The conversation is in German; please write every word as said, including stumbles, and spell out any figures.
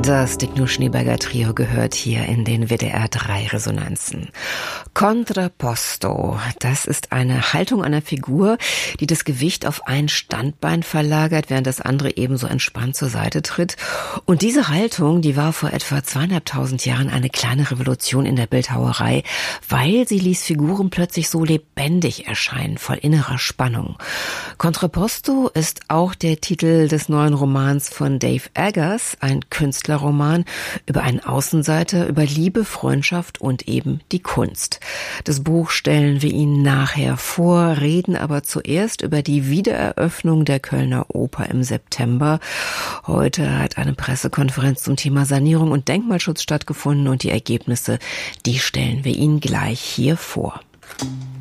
Das Digno Schneeberger Trio gehört hier in den W D R drei Resonanzen. Contrapposto, das ist eine Haltung einer Figur, die das Gewicht auf ein Standbein verlagert, während das andere ebenso entspannt zur Seite tritt. Und diese Haltung, die war vor etwa zweieinhalbtausend Jahren eine kleine Revolution in der Bildhauerei, weil sie ließ Figuren plötzlich so lebendig erscheinen, voll innerer Spannung. Contrapposto ist auch der Titel des neuen Romans von Dave Eggers, ein Künstlerroman über einen Außenseiter, über Liebe, Freundschaft und eben die Kunst. Das Buch stellen wir Ihnen nachher vor, reden aber zuerst über die Wiedereröffnung der Kölner Oper im September. Heute hat eine Pressekonferenz zum Thema Sanierung und Denkmalschutz stattgefunden und die Ergebnisse, die stellen wir Ihnen gleich hier vor.